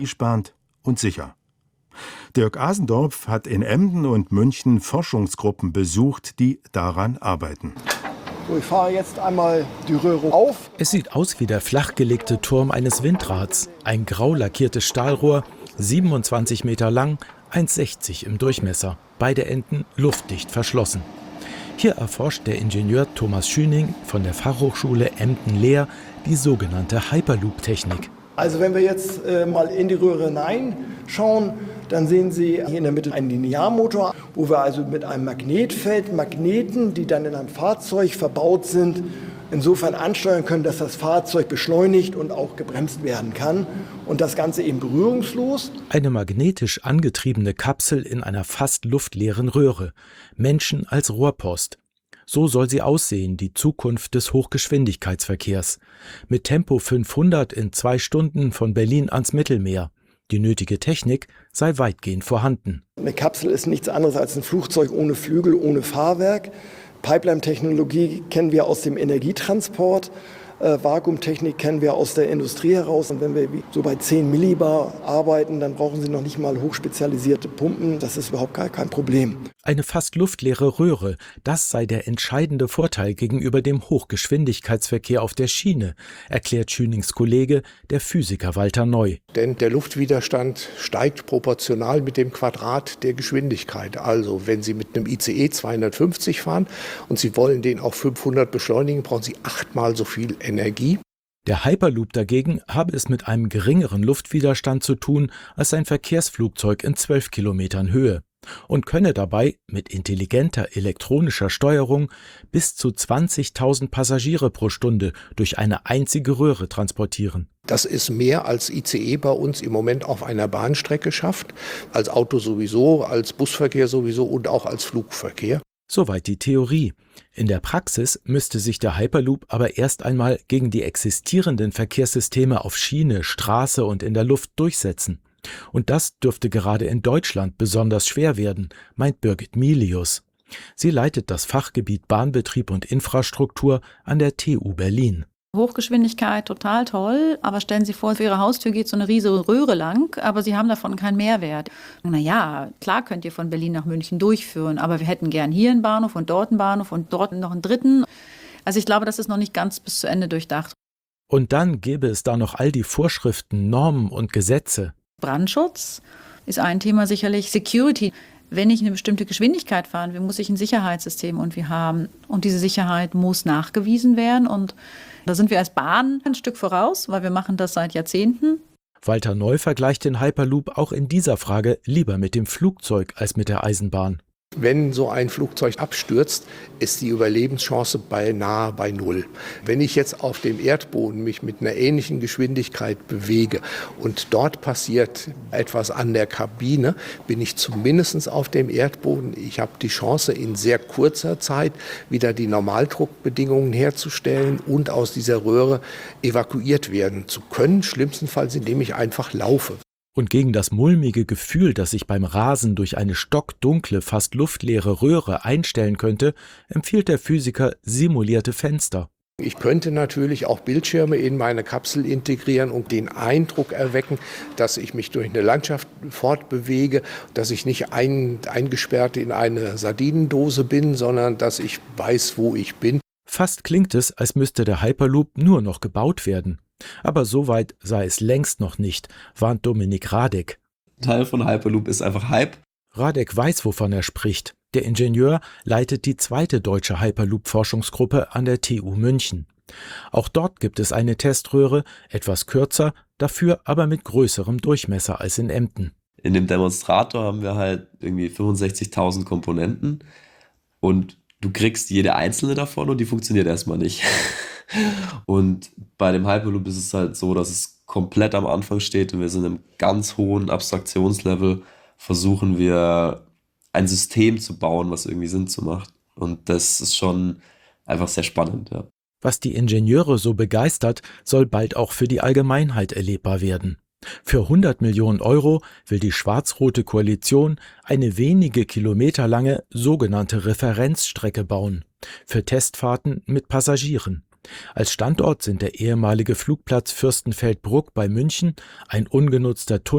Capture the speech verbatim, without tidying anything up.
energiesparend und sicher. Dirk Asendorf hat in Emden und München Forschungsgruppen besucht, die daran arbeiten. So, ich fahre jetzt einmal die Röhre auf. Es sieht aus wie der flachgelegte Turm eines Windrads. Ein grau lackiertes Stahlrohr, siebenundzwanzig Meter lang, eins Komma sechzig im Durchmesser. Beide Enden luftdicht verschlossen. Hier erforscht der Ingenieur Thomas Schüning von der Fachhochschule Emden-Lehr die sogenannte Hyperloop-Technik. Also wenn wir jetzt äh, mal in die Röhre hineinschauen, dann sehen Sie hier in der Mitte einen Linearmotor, wo wir also mit einem Magnetfeld Magneten, die dann in einem Fahrzeug verbaut sind, insofern ansteuern können, dass das Fahrzeug beschleunigt und auch gebremst werden kann. Und das Ganze eben berührungslos. Eine magnetisch angetriebene Kapsel in einer fast luftleeren Röhre. Menschen als Rohrpost. So soll sie aussehen, die Zukunft des Hochgeschwindigkeitsverkehrs. Mit Tempo fünfhundert in zwei Stunden von Berlin ans Mittelmeer. Die nötige Technik sei weitgehend vorhanden. Eine Kapsel ist nichts anderes als ein Flugzeug ohne Flügel, ohne Fahrwerk. Pipeline-Technologie kennen wir aus dem Energietransport. Äh, Vakuumtechnik kennen wir aus der Industrie heraus. Und wenn wir so bei zehn Millibar arbeiten, dann brauchen Sie noch nicht mal hochspezialisierte Pumpen. Das ist überhaupt gar kein Problem. Eine fast luftleere Röhre, das sei der entscheidende Vorteil gegenüber dem Hochgeschwindigkeitsverkehr auf der Schiene, erklärt Schünings Kollege, der Physiker Walter Neu. Denn der Luftwiderstand steigt proportional mit dem Quadrat der Geschwindigkeit. Also wenn Sie mit einem I C E zweihundertfünfzig fahren und Sie wollen den auf fünfhundert beschleunigen, brauchen Sie achtmal so viel Energie. Der Hyperloop dagegen habe es mit einem geringeren Luftwiderstand zu tun als ein Verkehrsflugzeug in zwölf Kilometern Höhe und könne dabei mit intelligenter elektronischer Steuerung bis zu zwanzigtausend Passagiere pro Stunde durch eine einzige Röhre transportieren. Das ist mehr als I C E bei uns im Moment auf einer Bahnstrecke schafft, als Auto sowieso, als Busverkehr sowieso und auch als Flugverkehr. Soweit die Theorie. In der Praxis müsste sich der Hyperloop aber erst einmal gegen die existierenden Verkehrssysteme auf Schiene, Straße und in der Luft durchsetzen. Und das dürfte gerade in Deutschland besonders schwer werden, meint Birgit Milius. Sie leitet das Fachgebiet Bahnbetrieb und Infrastruktur an der T U Berlin. Hochgeschwindigkeit, total toll, aber stellen Sie vor, für Ihre Haustür geht so eine riesige Röhre lang, aber Sie haben davon keinen Mehrwert. Naja, klar könnt ihr von Berlin nach München durchführen, aber wir hätten gern hier einen Bahnhof und dort einen Bahnhof und dort noch einen dritten. Also ich glaube, das ist noch nicht ganz bis zu Ende durchdacht. Und dann gäbe es da noch all die Vorschriften, Normen und Gesetze. Brandschutz ist ein Thema sicherlich, Security. Wenn ich eine bestimmte Geschwindigkeit fahren will, muss ich ein Sicherheitssystem irgendwie haben. Und diese Sicherheit muss nachgewiesen werden. Und da sind wir als Bahn ein Stück voraus, weil wir machen das seit Jahrzehnten. Walter Neu vergleicht den Hyperloop auch in dieser Frage lieber mit dem Flugzeug als mit der Eisenbahn. Wenn so ein Flugzeug abstürzt, ist die Überlebenschance beinahe bei Null. Wenn ich jetzt auf dem Erdboden mich mit einer ähnlichen Geschwindigkeit bewege und dort passiert etwas an der Kabine, bin ich zumindest auf dem Erdboden. Ich habe die Chance, in sehr kurzer Zeit wieder die Normaldruckbedingungen herzustellen und aus dieser Röhre evakuiert werden zu können, schlimmstenfalls indem ich einfach laufe. Und gegen das mulmige Gefühl, das sich beim Rasen durch eine stockdunkle, fast luftleere Röhre einstellen könnte, empfiehlt der Physiker simulierte Fenster. Ich könnte natürlich auch Bildschirme in meine Kapsel integrieren und den Eindruck erwecken, dass ich mich durch eine Landschaft fortbewege, dass ich nicht ein, eingesperrt in eine Sardinendose bin, sondern dass ich weiß, wo ich bin. Fast klingt es, als müsste der Hyperloop nur noch gebaut werden. Aber so weit sei es längst noch nicht, warnt Dominik Radek. Teil von Hyperloop ist einfach Hype. Radek weiß, wovon er spricht. Der Ingenieur leitet die zweite deutsche Hyperloop-Forschungsgruppe an der T U München. Auch dort gibt es eine Teströhre, etwas kürzer, dafür aber mit größerem Durchmesser als in Emden. In dem Demonstrator haben wir halt irgendwie fünfundsechzigtausend Komponenten und du kriegst jede einzelne davon und die funktioniert erstmal nicht. Und bei dem Hyperloop ist es halt so, dass es komplett am Anfang steht und wir sind im ganz hohen Abstraktionslevel, versuchen wir ein System zu bauen, was irgendwie Sinn zu macht. Und das ist schon einfach sehr spannend, ja. Was die Ingenieure so begeistert, soll bald auch für die Allgemeinheit erlebbar werden. Für hundert Millionen Euro will die schwarz-rote Koalition eine wenige Kilometer lange sogenannte Referenzstrecke bauen, für Testfahrten mit Passagieren. Als Standort sind der ehemalige Flugplatz Fürstenfeldbruck bei München, ein ungenutzter Tunnel